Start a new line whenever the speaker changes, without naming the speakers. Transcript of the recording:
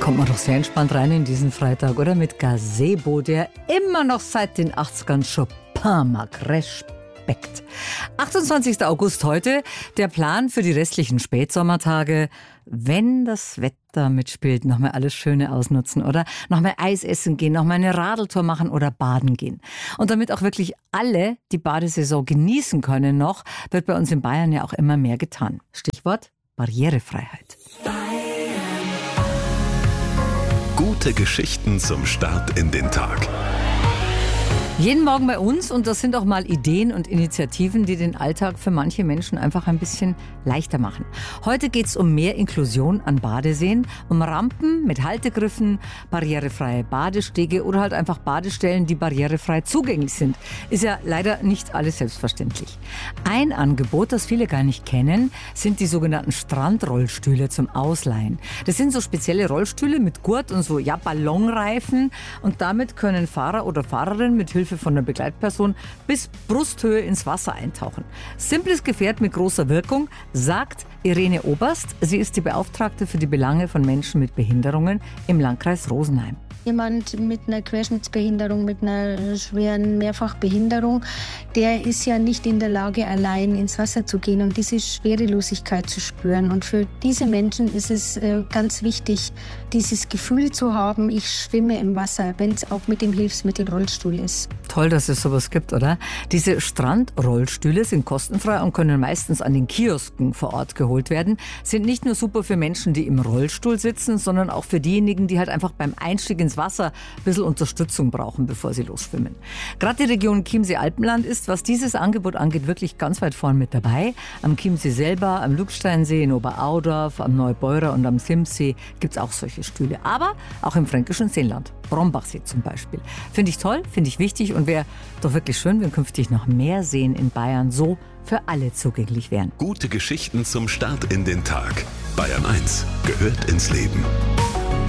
Kommt man doch sehr entspannt rein in diesen Freitag, oder? Mit Gazebo, der immer noch seit den 80ern Chopin mag. Respekt. 28. August heute, der Plan für die restlichen Spätsommertage. Wenn das Wetter mitspielt, noch mal alles Schöne ausnutzen, oder? Noch mal Eis essen gehen, noch mal eine Radeltour machen oder baden gehen. Und damit auch wirklich alle die Badesaison genießen können noch, wird bei uns in Bayern ja auch immer mehr getan. Stichwort Barrierefreiheit.
Gute Geschichten zum Start in den Tag.
Jeden Morgen bei uns, und das sind auch mal Ideen und Initiativen, die den Alltag für manche Menschen einfach ein bisschen leichter machen. Heute geht es um mehr Inklusion an Badeseen, um Rampen mit Haltegriffen, barrierefreie Badestege oder halt einfach Badestellen, die barrierefrei zugänglich sind. Ist ja leider nicht alles selbstverständlich. Ein Angebot, das viele gar nicht kennen, sind die sogenannten Strandrollstühle zum Ausleihen. Das sind so spezielle Rollstühle mit Gurt und so Ballonreifen, und damit können Fahrer oder Fahrerinnen mit Hilfe von der Begleitperson bis Brusthöhe ins Wasser eintauchen. Simples Gefährt mit großer Wirkung, sagt Irene Oberst. Sie ist die Beauftragte für die Belange von Menschen mit Behinderungen im Landkreis Rosenheim.
Jemand mit einer Querschnittsbehinderung, mit einer schweren Mehrfachbehinderung, der ist ja nicht in der Lage, allein ins Wasser zu gehen und diese Schwerelosigkeit zu spüren. Und für diese Menschen ist es ganz wichtig, dieses Gefühl zu haben, ich schwimme im Wasser, wenn es auch mit dem Hilfsmittel Rollstuhl ist.
Toll, dass es sowas gibt, oder? Diese Strandrollstühle sind kostenfrei und können meistens an den Kiosken vor Ort geholt werden. Sind nicht nur super für Menschen, die im Rollstuhl sitzen, sondern auch für diejenigen, die halt einfach beim Einstieg ins Wasser ein bisschen Unterstützung brauchen, bevor sie losschwimmen. Gerade die Region Chiemsee-Alpenland ist, was dieses Angebot angeht, wirklich ganz weit vorn mit dabei. Am Chiemsee selber, am Lücksteinsee, in Oberaudorf, am Neubeurer und am Simsee gibt es auch solche Stühle. Aber auch im fränkischen Seenland, Brombachsee zum Beispiel. Finde ich toll, finde ich wichtig und wäre doch wirklich schön, wenn künftig noch mehr Seen in Bayern so für alle zugänglich wären.
Gute Geschichten zum Start in den Tag. Bayern 1 gehört ins Leben.